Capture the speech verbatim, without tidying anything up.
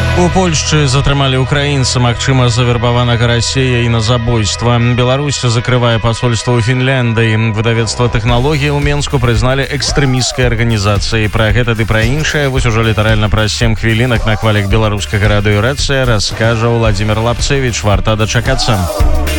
У Польшчы затрымалі украінца, магчыма, завербаванага Расіяй на забойства. Беларусь закрывае пасольства ў Фінляндыі. Выдавецтва тэхналогій у Менску прызналі экстрэмісцкай арганізацыяй. Пра гэта ды пра іншае вось ужо літаральна праз сем хвілінак на хвалях беларускага радыё «Рацыя» раскажа Владзімир Лапцевіч. Варта дачакацца.